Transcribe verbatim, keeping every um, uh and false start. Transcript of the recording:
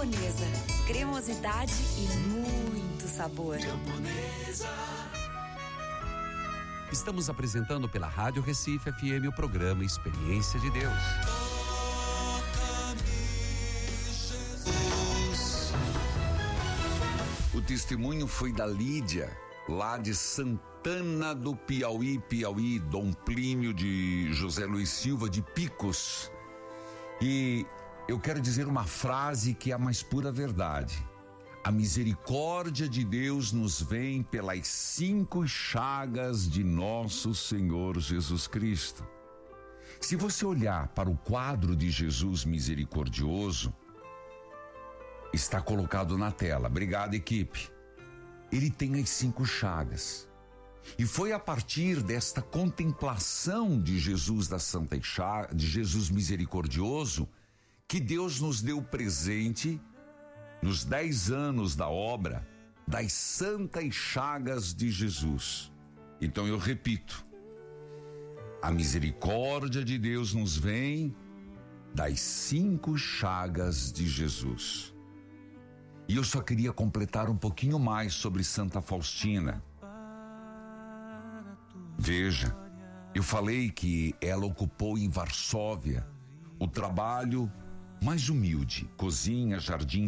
Camponesa, cremosidade e muito sabor. Camponesa. Estamos apresentando pela Rádio Recife F M o programa Experiência de Deus. O testemunho foi da Lídia, lá de Santana do Piauí, Piauí, Dom Plínio de José Luiz Silva de Picos. E eu quero dizer uma frase que é a mais pura verdade. A misericórdia de Deus nos vem pelas cinco chagas de nosso Senhor Jesus Cristo. Se você olhar para o quadro de Jesus misericordioso, está colocado na tela. Obrigado, equipe. Ele tem as cinco chagas. E foi a partir desta contemplação de Jesus da Santa Chaga, de Jesus misericordioso, que Deus nos deu o presente, nos dez anos da obra, das santas chagas de Jesus. Então eu repito, a misericórdia de Deus nos vem das cinco chagas de Jesus. E eu só queria completar um pouquinho mais sobre Santa Faustina. Veja, eu falei que ela ocupou em Varsóvia o trabalho mais humilde, cozinha, jardim,